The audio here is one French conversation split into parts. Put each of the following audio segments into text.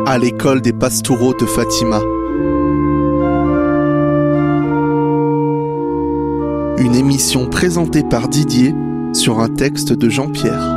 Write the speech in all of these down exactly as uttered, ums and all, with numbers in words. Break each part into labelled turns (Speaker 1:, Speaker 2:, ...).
Speaker 1: à l'école des Pastoureaux de Fatima. Une émission présentée par Didier sur un texte de Jean-Pierre.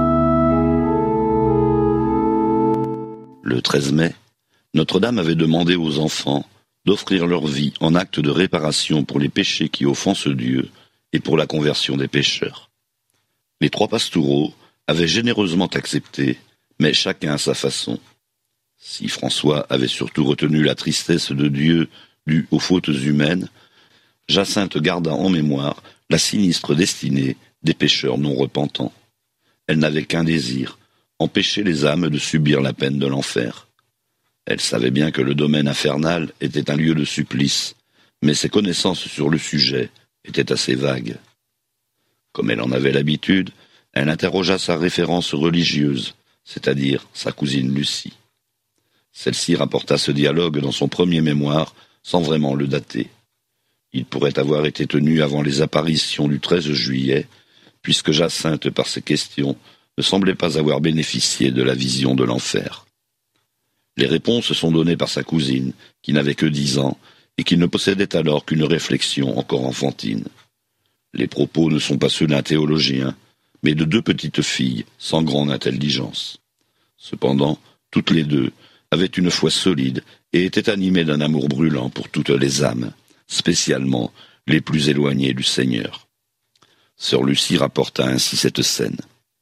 Speaker 2: Le treize mai, Notre-Dame avait demandé aux enfants d'offrir leur vie en acte de réparation pour les péchés qui offensent Dieu et pour la conversion des pécheurs. Les trois pastoureaux avaient généreusement accepté, mais chacun à sa façon. Si François avait surtout retenu la tristesse de Dieu due aux fautes humaines, Jacinthe garda en mémoire la sinistre destinée des pécheurs non repentants. Elle n'avait qu'un désir, empêcher les âmes de subir la peine de l'enfer. Elle savait bien que le domaine infernal était un lieu de supplice, mais ses connaissances sur le sujet étaient assez vagues. Comme elle en avait l'habitude, elle interrogea sa référence religieuse, c'est-à-dire sa cousine Lucie. Celle-ci rapporta ce dialogue dans son premier mémoire, sans vraiment le dater. Il pourrait avoir été tenu avant les apparitions du treize juillet, puisque Jacinthe, par ses questions, ne semblait pas avoir bénéficié de la vision de l'enfer. Les réponses sont données par sa cousine, qui n'avait que dix ans, et qui ne possédait alors qu'une réflexion encore enfantine. Les propos ne sont pas ceux d'un théologien, mais de deux petites filles, sans grande intelligence. Cependant, toutes les deux avaient une foi solide et étaient animées d'un amour brûlant pour toutes les âmes, spécialement les plus éloignées du Seigneur. Sœur Lucie rapporta ainsi cette scène.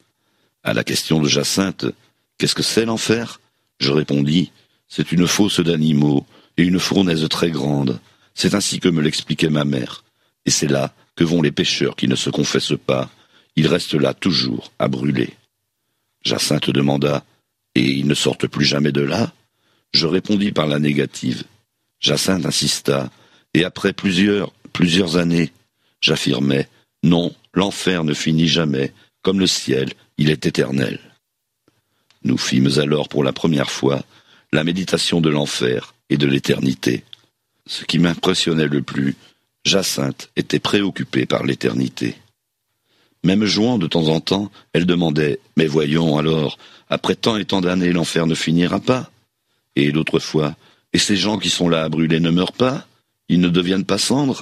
Speaker 2: À la question de Jacinthe, « Qu'est-ce que c'est l'enfer ?» Je répondis, « C'est une fosse d'animaux et une fournaise très grande. C'est ainsi que me l'expliquait ma mère. Et c'est là que vont les pécheurs qui ne se confessent pas. Ils restent là toujours, à brûler. » Jacinthe demanda, « Et ils ne sortent plus jamais de là ?» Je répondis par la négative. Jacinthe insista, et après plusieurs, plusieurs années, j'affirmai, « Non, l'enfer ne finit jamais, comme le ciel, il est éternel. » Nous fîmes alors pour la première fois la méditation de l'enfer et de l'éternité. Ce qui m'impressionnait le plus, Jacinthe était préoccupée par l'éternité. Même jouant de temps en temps, elle demandait « Mais voyons alors, après tant et tant d'années, l'enfer ne finira pas ?» Et d'autres fois « Et ces gens qui sont là à brûler ne meurent pas? Ils ne deviennent pas cendres ?»